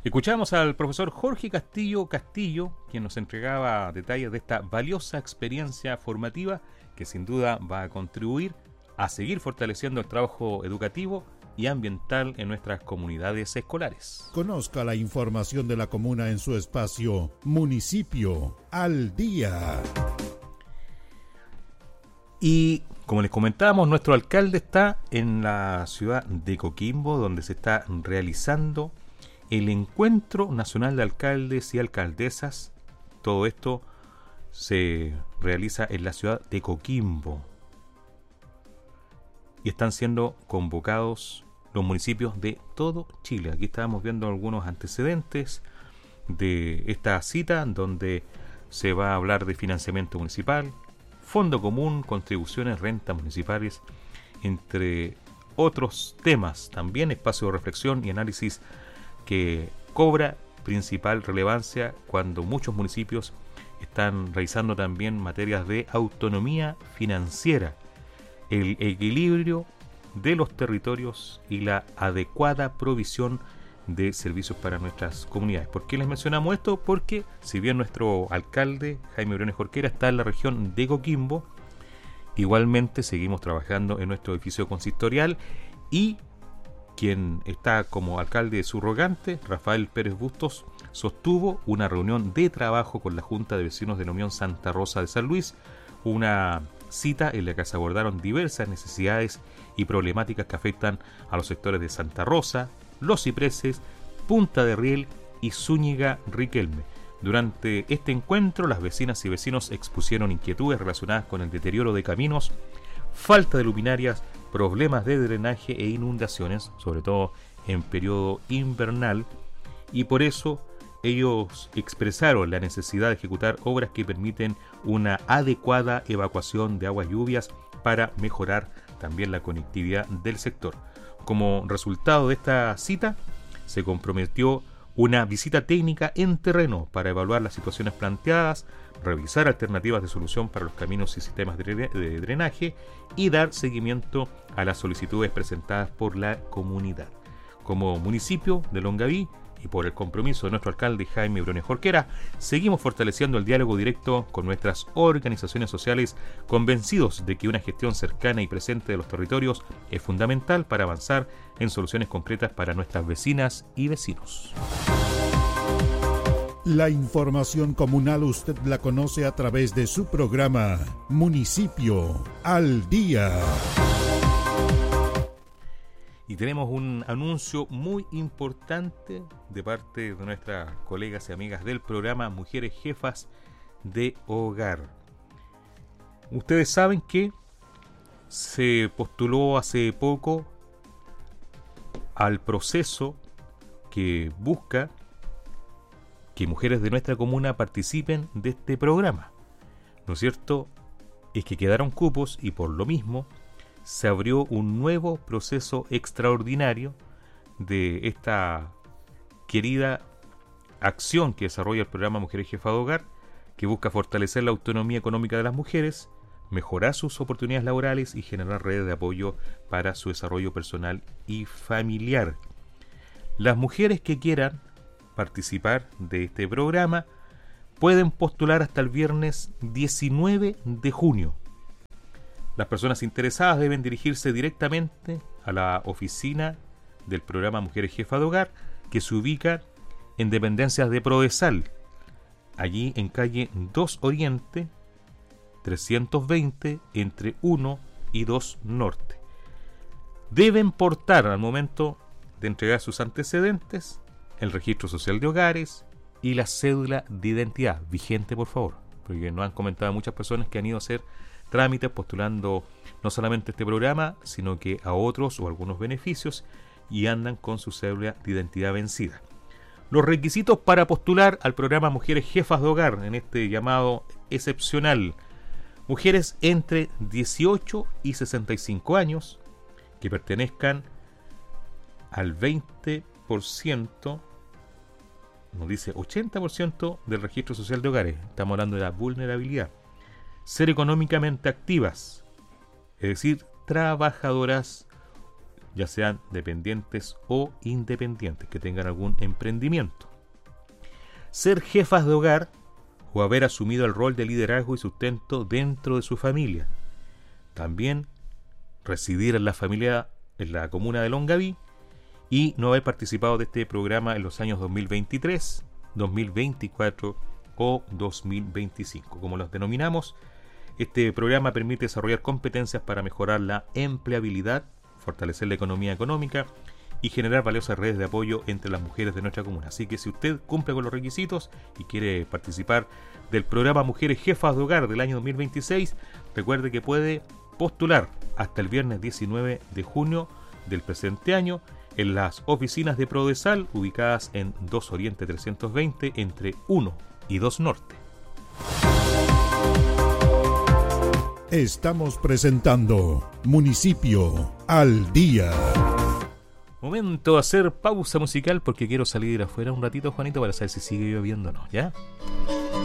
Escuchamos al profesor Jorge Castillo, quien nos entregaba detalles de esta valiosa experiencia formativa que sin duda va a contribuir a seguir fortaleciendo el trabajo educativo y ambiental en nuestras comunidades escolares. Conozca la información de la comuna en su espacio Municipio al Día. Y como les comentábamos, nuestro alcalde está en la ciudad de Coquimbo, donde se está realizando el Encuentro Nacional de Alcaldes y Alcaldesas. Todo esto se realiza en la ciudad de Coquimbo. Y están siendo convocados los municipios de todo Chile. Aquí estábamos viendo algunos antecedentes de esta cita, donde se va a hablar de financiamiento municipal, fondo común, contribuciones, rentas municipales, entre otros temas. También espacio de reflexión y análisis que cobra principal relevancia cuando muchos municipios están realizando también materias de autonomía financiera, el equilibrio de los territorios y la adecuada provisión de servicios para nuestras comunidades. ¿Por qué les mencionamos esto? Porque si bien nuestro alcalde, Jaime Briones Jorquera, está en la región de Coquimbo, igualmente seguimos trabajando en nuestro edificio consistorial y quien está como alcalde subrogante, Rafael Pérez Bustos, sostuvo una reunión de trabajo con la Junta de Vecinos de la Unión Santa Rosa de San Luis, una cita en la que se abordaron diversas necesidades y problemáticas que afectan a los sectores de Santa Rosa, Los Cipreses, Punta de Riel y Zúñiga Riquelme. Durante este encuentro, las vecinas y vecinos expusieron inquietudes relacionadas con el deterioro de caminos, falta de luminarias, problemas de drenaje e inundaciones, sobre todo en periodo invernal, y por eso ellos expresaron la necesidad de ejecutar obras que permiten una adecuada evacuación de aguas lluvias para mejorar también la conectividad del sector. Como resultado de esta cita, se comprometió una visita técnica en terreno para evaluar las situaciones planteadas, revisar alternativas de solución para los caminos y sistemas de drenaje y dar seguimiento a las solicitudes presentadas por la comunidad. Como municipio de Longaví y por el compromiso de nuestro alcalde Jaime Briones Jorquera, seguimos fortaleciendo el diálogo directo con nuestras organizaciones sociales, convencidos de que una gestión cercana y presente de los territorios es fundamental para avanzar en soluciones concretas para nuestras vecinas y vecinos. La información comunal usted la conoce a través de su programa Municipio al Día. Y tenemos un anuncio muy importante de parte de nuestras colegas y amigas del programa Mujeres Jefas de Hogar. Ustedes saben que se postuló hace poco al proceso que busca que mujeres de nuestra comuna participen de este programa. ¿No es cierto? Es que quedaron cupos y por lo mismo se abrió un nuevo proceso extraordinario de esta querida acción que desarrolla el programa Mujeres Jefas de Hogar, que busca fortalecer la autonomía económica de las mujeres, mejorar sus oportunidades laborales y generar redes de apoyo para su desarrollo personal y familiar. Las mujeres que quieran participar de este programa pueden postular hasta el viernes 19 de junio. Las personas interesadas deben dirigirse directamente a la oficina del programa Mujeres Jefas de Hogar, que se ubica en dependencias de Prodesal, allí en calle 2 Oriente 320 entre 1 y 2 Norte. Deben portar al momento de entregar sus antecedentes el registro social de hogares y la cédula de identidad vigente, por favor, porque nos han comentado muchas personas que han ido a hacer trámites postulando no solamente este programa, sino que a otros o algunos beneficios y andan con su cédula de identidad vencida. Los requisitos para postular al programa Mujeres Jefas de Hogar en este llamado excepcional: mujeres entre 18 y 65 años que pertenezcan al 20%, nos dice 80% del registro social de hogares. Estamos hablando de la vulnerabilidad. Ser económicamente activas, es decir, trabajadoras ya sean dependientes o independientes, que tengan algún emprendimiento. Ser jefas de hogar o haber asumido el rol de liderazgo y sustento dentro de su familia. También residir en la familia en la comuna de Longaví y no haber participado de este programa en los años 2023, 2024 o 2025. Como los denominamos, este programa permite desarrollar competencias para mejorar la empleabilidad, fortalecer la economía económica y generar valiosas redes de apoyo entre las mujeres de nuestra comuna. Así que si usted cumple con los requisitos y quiere participar del programa Mujeres Jefas de Hogar del año 2026, recuerde que puede postular hasta el viernes 19 de junio del presente año en las oficinas de Prodesal ubicadas en 2 Oriente 320 entre 1 y 2 Norte. Estamos presentando Municipio al Día. Momento de hacer pausa musical porque quiero salir afuera un ratito, Juanito, para saber si sigue lloviendo o no, ¿ya?